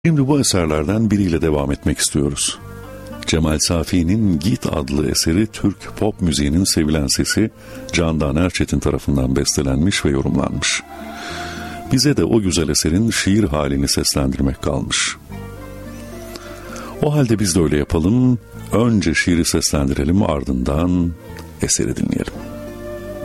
Şimdi bu eserlerden biriyle devam etmek istiyoruz. Cemal Safi'nin Git adlı eseri Türk pop müziğinin sevilen sesi Candan Erçetin tarafından bestelenmiş ve yorumlanmış. Bize de o güzel eserin şiir halini seslendirmek kalmış. O halde biz de öyle yapalım. Önce şiiri seslendirelim, ardından eseri dinleyelim.